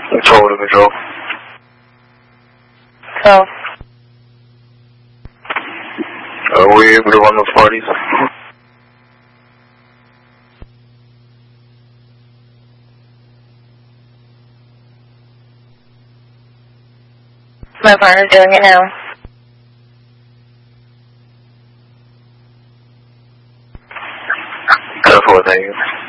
Control. So? Were we able to run those parties? My partner's doing it now. That's what I think.